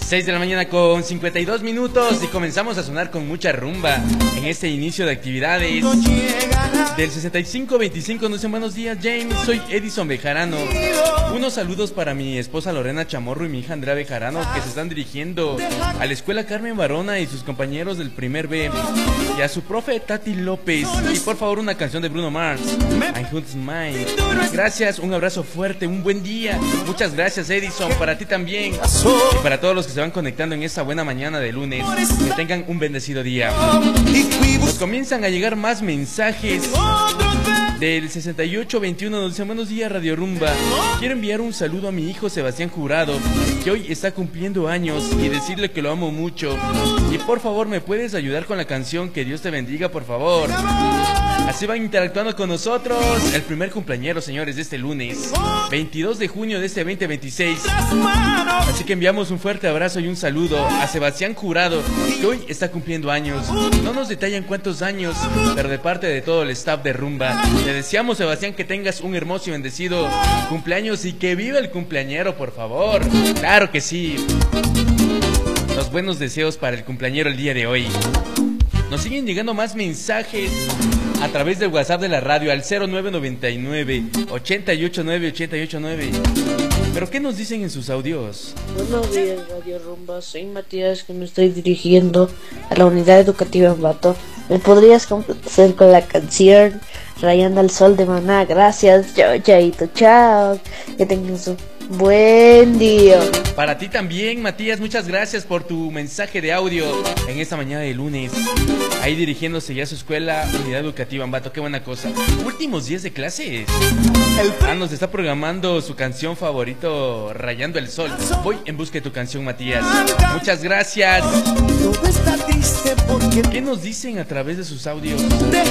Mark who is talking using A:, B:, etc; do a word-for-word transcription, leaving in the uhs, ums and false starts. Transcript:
A: seis de la mañana con cincuenta y dos minutos y comenzamos a sonar con mucha rumba en este inicio de actividades del sesenta y cinco veinticinco. Nos dicen buenos días, James, soy Edison Bejarano. Unos saludos para mi esposa Lorena Chamorro y mi hija Andrea Bejarano, que se están dirigiendo a la escuela Carmen Barona y sus compañeros del primer B, y a su profe Tati López. Y por favor una canción de Bruno Mars, I Who's Mine. Gracias, un abrazo fuerte, un buen día. Muchas gracias, Edison, para ti también y para todos los que se van conectando en esta buena mañana de lunes. Que tengan un bendecido día. Nos comienzan a llegar más mensajes del sesenta y ocho veintiuno. Nos dicen buenos días, Radio Rumba. Quiero enviar un saludo a mi hijo Sebastián Jurado, que hoy está cumpliendo años, y decirle que lo amo mucho. Y por favor, ¿me puedes ayudar con la canción? Que Dios te bendiga, por favor. Así van interactuando con nosotros. El primer cumpleañero, señores, de este lunes veintidós de junio de este veinte veintiséis. Así que enviamos un fuerte abrazo y un saludo a Sebastián Jurado, que hoy está cumpliendo años. No nos detallan cuántos años, pero de parte de todo el staff de Rumba, te deseamos, Sebastián, que tengas un hermoso y bendecido cumpleaños y que viva el cumpleañero, por favor. Claro que sí. Los buenos deseos para el cumpleañero el día de hoy. Nos siguen llegando más mensajes a través del WhatsApp de la radio al cero nueve noventa y nueve, ochenta y ocho nueve, ochenta y ocho nueve. ¿Pero qué nos dicen en sus audios?
B: Buenos días, Radio Rumba. Soy Matías, que me estoy dirigiendo a la unidad educativa Ambato. ¿Me podrías complacer con la canción Rayando al Sol de Maná? Gracias. Chao, chaito, chao. Que tengas un buen día.
A: Para ti también, Matías, muchas gracias por tu mensaje de audio en esta mañana de lunes. Ahí dirigiéndose ya a su escuela, unidad educativa Ambato, qué buena cosa. Últimos días de clases. Ah, nos está programando su canción favorito, Rayando el Sol. Voy en busca de tu canción, Matías. Muchas gracias. ¿Qué nos dicen a través de sus audios?